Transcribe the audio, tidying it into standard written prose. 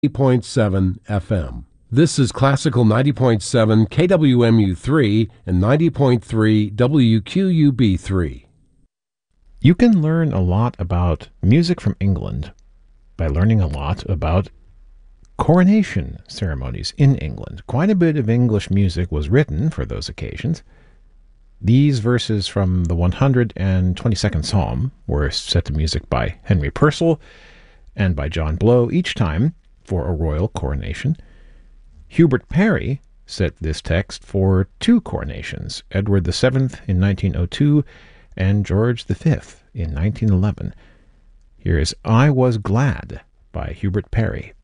90.7 FM. This is Classical 90.7 KWMU3 and 90.3 WQUB3. You can learn a lot about music from England by learning a lot about coronation ceremonies in England. Quite a bit of English music was written for those occasions. These verses from the 122nd Psalm were set to music by Henry Purcell and by John Blow, each time for a royal coronation. Hubert Parry set this text for two coronations, Edward VII in 1902 and George V in 1911. Here is I Was Glad by Hubert Parry.